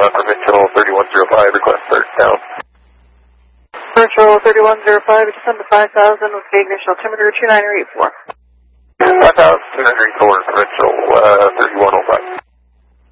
Provincial 3105, request start down. Provincial 3105, descend to 5000 with Ignition altimeter 2984. 5000, 284.